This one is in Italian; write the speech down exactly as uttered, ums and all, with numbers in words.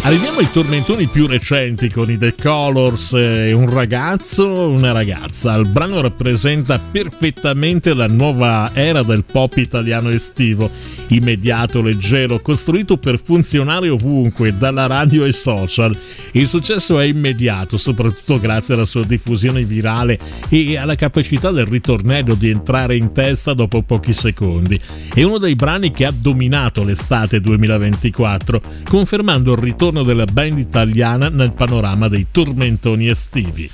Arriviamo ai tormentoni più recenti con i The Colors e un ragazzo, una ragazza. Il brano rappresenta perfettamente la nuova era del pop italiano estivo, immediato, leggero, costruito per funzionare ovunque, dalla radio ai social. Il successo è immediato, soprattutto grazie alla sua diffusione virale e alla capacità del ritornello di entrare in testa dopo pochi secondi. È uno dei brani che ha dominato l'estate duemilaventiquattro, confermando il ritorno della band italiana nel panorama dei tormentoni estivi.